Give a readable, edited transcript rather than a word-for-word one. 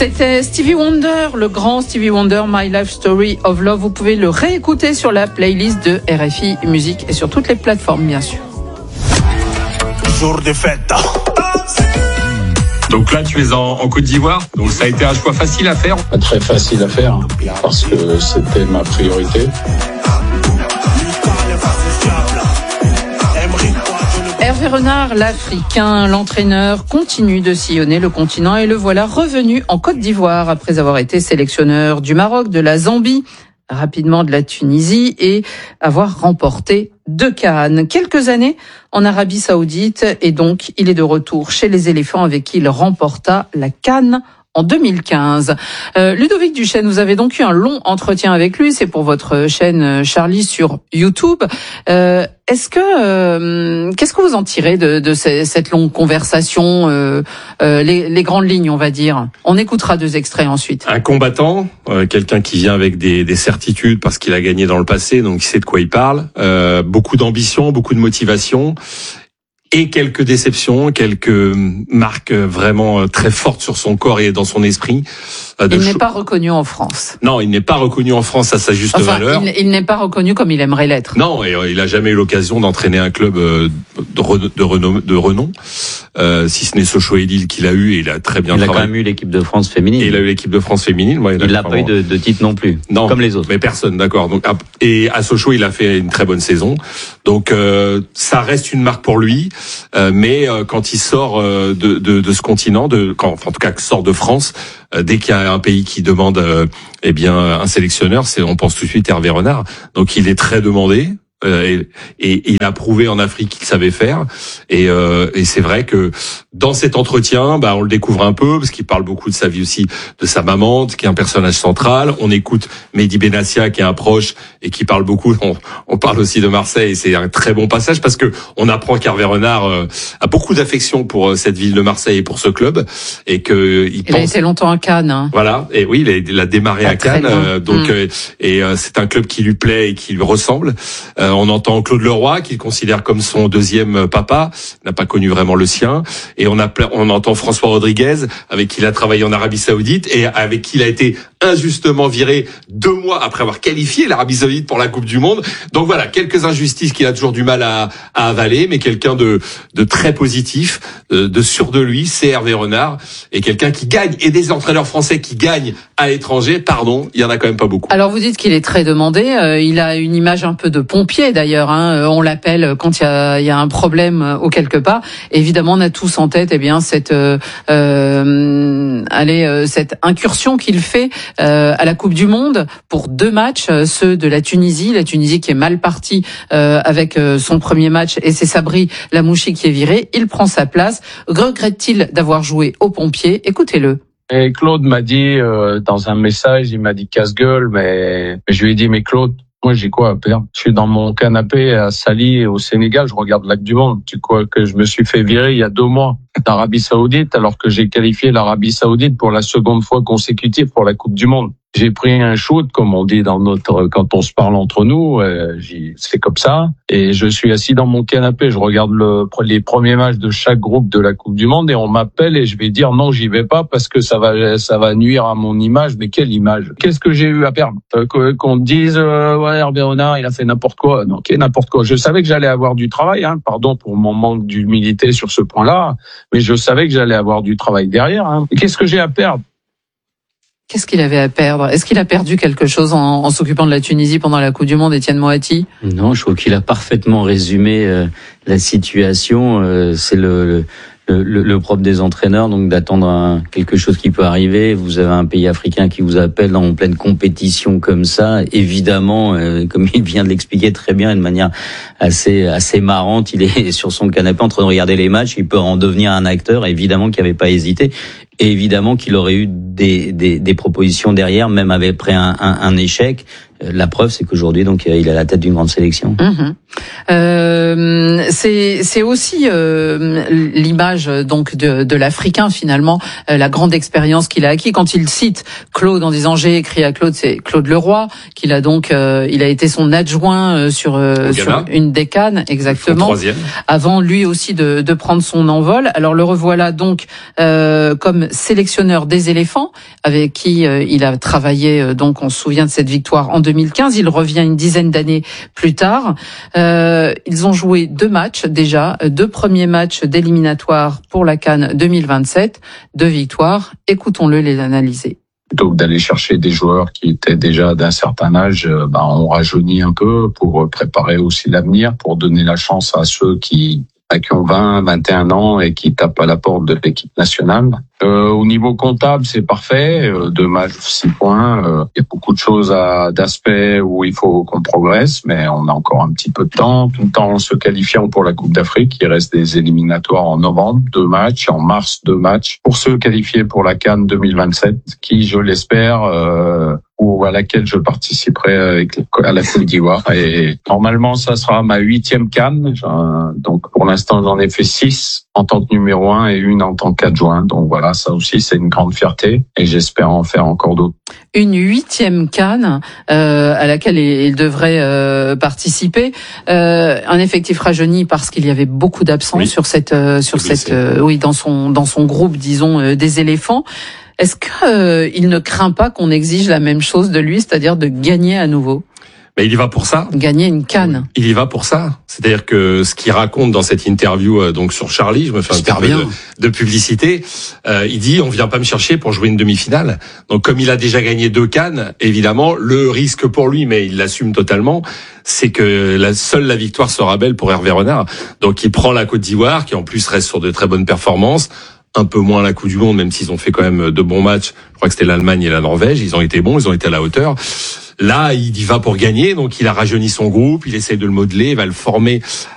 C'était Stevie Wonder, le grand Stevie Wonder, My Life Story of Love. Vous pouvez le réécouter sur la playlist de RFI Musique et sur toutes les plateformes, bien sûr. Jour de fête. Donc là, tu es en Côte d'Ivoire. Donc ça a été un choix facile à faire. Pas très facile à faire, parce que c'était ma priorité. Hervé Renard, l'Africain, l'entraîneur, continue de sillonner le continent et le voilà revenu en Côte d'Ivoire après avoir été sélectionneur du Maroc, de la Zambie, rapidement de la Tunisie et avoir remporté 2 CAN. Quelques années en Arabie Saoudite et donc il est de retour chez les éléphants avec qui il remporta la CAN en 2015. Ludovic Duchesne, vous avez donc eu un long entretien avec lui, c'est pour votre chaîne Charlie sur YouTube. Qu'est-ce que vous en tirez de cette longue conversation, les grandes lignes, on va dire? On écoutera 2 extraits ensuite. Un combattant, quelqu'un qui vient avec des certitudes parce qu'il a gagné dans le passé, donc il sait de quoi il parle. Beaucoup d'ambition, beaucoup de motivation. Et quelques déceptions, quelques marques vraiment très fortes sur son corps et dans son esprit. Il n'est pas reconnu en France. Non, il n'est pas reconnu en France à sa juste valeur. Il n'est pas reconnu comme il aimerait l'être. Non, et il a jamais eu l'occasion d'entraîner un club de renom, si ce n'est Sochaux et Lille qu'il a eu, et il a très bien travaillé. Il a quand même eu l'équipe de France féminine. Et il a eu l'équipe de France féminine. Ouais, il n'a pas eu de titre non plus. Non, comme les autres. Mais personne, d'accord. Donc, et à Sochaux, il a fait une très bonne saison. Donc, ça reste une marque pour lui. Mais quand il sort de ce continent, en tout cas sort de France, dès qu'il y a un pays qui demande un sélectionneur, on pense tout de suite Hervé Renard. Donc il est très demandé. Et il a prouvé en Afrique qu'il savait faire. Et c'est vrai que dans cet entretien, on le découvre un peu parce qu'il parle beaucoup de sa vie aussi, de sa maman, qui est un personnage central. On écoute Mehdi Benassia, qui est un proche et qui parle beaucoup. On parle aussi de Marseille. Et c'est un très bon passage parce que on apprend qu'Hervé Renard a beaucoup d'affection pour cette ville de Marseille et pour ce club, et que il a été longtemps à Cannes. Hein. Voilà. Et oui, il a démarré à Cannes. C'est un club qui lui plaît et qui lui ressemble. On entend Claude Leroy, qu'il considère comme son deuxième papa, n'a pas connu vraiment le sien. Et on entend François Rodriguez, avec qui il a travaillé en Arabie Saoudite et avec qui il a été injustement viré 2 mois après avoir qualifié l'Arabie Saoudite pour la Coupe du Monde. Donc voilà, quelques injustices qu'il a toujours du mal à avaler, mais quelqu'un de très positif, de sûr de lui, c'est Hervé Renard, et quelqu'un qui gagne. Et des entraîneurs français qui gagnent à l'étranger, il y en a quand même pas beaucoup. Alors vous dites qu'il est très demandé, il a une image un peu de pompier d'ailleurs, hein. On l'appelle quand il y a un problème ou quelque part. Évidemment, on a tous en tête cette incursion qu'il fait à la Coupe du Monde pour 2 matchs, ceux de la Tunisie qui est mal partie avec son premier match, et c'est Sabri Lamouchi qui est viré. Il prend sa place. Regrette-t-il d'avoir joué aux pompiers? Écoutez-le. Et Claude m'a dit dans un message, il m'a dit casse-gueule, mais je lui ai dit mais Claude, moi j'ai quoi à perdre? Je suis dans mon canapé à Sali au Sénégal, je regarde la Coupe du Monde. Tu crois que je me suis fait virer il y a 2 mois d'Arabie Saoudite alors que j'ai qualifié l'Arabie Saoudite pour la 2e fois consécutive pour la Coupe du Monde? J'ai pris un shoot, comme on dit quand on se parle entre nous, c'est comme ça. Et je suis assis dans mon canapé, je regarde les premiers matchs de chaque groupe de la Coupe du Monde et on m'appelle et je vais dire non, j'y vais pas parce que ça va nuire à mon image. Mais quelle image? Qu'est-ce que j'ai eu à perdre? Qu'on me dise ouais, Hervé Renard, il a fait n'importe quoi. Non, n'importe quoi. Je savais que j'allais avoir du travail, pardon pour mon manque d'humilité sur ce point-là, mais je savais que j'allais avoir du travail derrière. Qu'est-ce que j'ai à perdre? Qu'est-ce qu'il avait à perdre? Est-ce qu'il a perdu quelque chose en s'occupant de la Tunisie pendant la Coupe du Monde, Étienne Moati? Non, je trouve qu'il a parfaitement résumé la situation. C'est le propre des entraîneurs, donc d'attendre quelque chose qui peut arriver. Vous avez un pays africain qui vous appelle en pleine compétition comme ça. Évidemment, comme il vient de l'expliquer très bien, de manière assez marrante, il est sur son canapé en train de regarder les matchs. Il peut en devenir un acteur. Évidemment qu'il n'avait pas hésité. Et évidemment qu'il aurait eu des propositions derrière, même après un échec. La preuve, c'est qu'aujourd'hui, donc, il est à la tête d'une grande sélection. C'est aussi l'image donc de l'Africain finalement, la grande expérience qu'il a acquis. Quand il cite Claude en disant j'ai écrit à Claude, c'est Claude Leroy qu'il a donc, il a été son adjoint sur une des CAN exactement. Avant lui aussi de prendre son envol. Alors le revoilà donc comme sélectionneur des éléphants avec qui il a travaillé. Donc on se souvient de cette victoire en 2015. Il revient une dizaine d'années plus tard. Ils ont joué 2 matchs déjà, 2 premiers matchs d'éliminatoire pour la CAN 2027, 2 victoires. Écoutons-le les analyser. Plutôt que d'aller chercher des joueurs qui étaient déjà d'un certain âge, on rajeunit un peu pour préparer aussi l'avenir, pour donner la chance à ceux qui ont 20, 21 ans et qui tapent à la porte de l'équipe nationale. Au niveau comptable, c'est parfait. 2 matchs, 6 points. Il y a beaucoup de choses d'aspects où il faut qu'on progresse, mais on a encore un petit peu de temps. Tout le temps en se qualifiant pour la Coupe d'Afrique. Il reste des éliminatoires en novembre, 2 matchs, en mars 2 matchs pour se qualifier pour la CAN 2027, qui, je l'espère, ou à laquelle je participerai à la Côte d'Ivoire. Et normalement, ça sera ma 8e CAN. Donc, pour l'instant, j'en ai fait 6 en tant que numéro 1 et 1 en tant qu'adjoint. Donc voilà, ça aussi, c'est une grande fierté et j'espère en faire encore d'autres. Une 8e CAN à laquelle il devrait participer. Un effectif rajeuni parce qu'il y avait beaucoup d'absents dans son groupe, disons, des éléphants. Est-ce qu'il ne craint pas qu'on exige la même chose de lui, c'est-à-dire de gagner à nouveau? Mais il y va pour ça. Gagner une CAN. Il y va pour ça. C'est-à-dire que ce qu'il raconte dans cette interview donc sur Charlie, je me fais un petit peu de publicité, il dit on vient pas me chercher pour jouer une demi-finale. Donc comme il a déjà gagné 2 CAN, évidemment, le risque pour lui, mais il l'assume totalement, c'est que seule la victoire sera belle pour Hervé Renard. Donc il prend la Côte d'Ivoire, qui en plus reste sur de très bonnes performances. Un peu moins la Coupe du Monde, même s'ils ont fait quand même de bons matchs. Je crois que c'était l'Allemagne et la Norvège. Ils ont été bons, ils ont été à la hauteur. Là, il y va pour gagner, donc il a rajeuni son groupe, il essaie de le modeler, il va le former